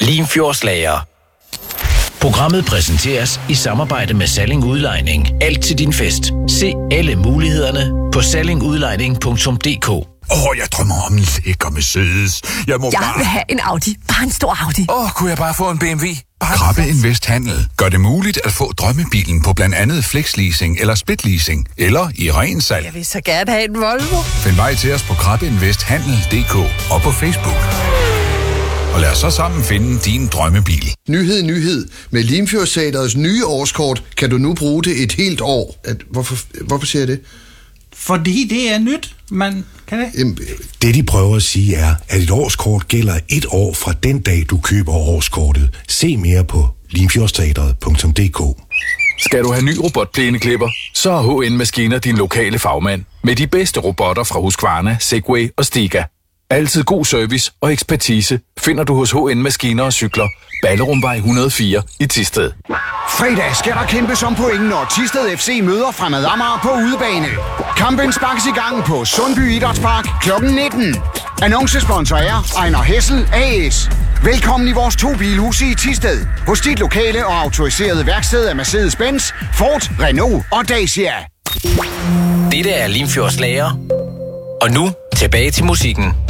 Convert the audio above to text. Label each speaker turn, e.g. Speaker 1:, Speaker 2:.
Speaker 1: Limfjordslager. Programmet præsenteres i samarbejde med Salling Udlejning. Alt til din fest. Se alle mulighederne på sallingudlejning.dk.
Speaker 2: Jeg drømmer om en lækker Mercedes. Jeg
Speaker 3: vil have en Audi. Bare en stor Audi.
Speaker 2: Kunne jeg bare få en BMW? Krabbe Invest Handel gør det muligt at få drømmebilen på blandt andet flexleasing eller splitleasing, eller i ren salg.
Speaker 3: Jeg vil så gerne have en Volvo.
Speaker 2: Find vej til os på krabbeinvesthandel.dk og på Facebook. Og lad os så sammen finde din drømmebil.
Speaker 4: Nyhed. Med Limfjordteatrets nye årskort kan du nu bruge det et helt år. Hvorfor siger jeg det?
Speaker 5: Fordi det er nyt, man kan det.
Speaker 6: Det de prøver at sige er, at et årskort gælder 1 år fra den dag, du køber årskortet. Se mere på limfjordteatret.dk.
Speaker 7: Skal du have ny robotplæneklipper, så er HN Maskiner din lokale fagmand. Med de bedste robotter fra Husqvarna, Segway og Stiga. Altid god service og ekspertise finder du hos HN Maskiner og Cykler. Ballerumvej 104 i Thisted.
Speaker 8: Fredag skal der kæmpes om point, når Thisted FC møder Fremad Amager på udebane. Kampen sparkes i gang på Sundby Idrætspark kl. 19. Annoncesponsor er Ejner Hessel AS. Velkommen i vores 2 bilhuse i Thisted. Hos dit lokale og autoriserede værksted af Mercedes-Benz, Ford, Renault og Dacia.
Speaker 1: Dette er Limfjordslager. Og nu tilbage til musikken.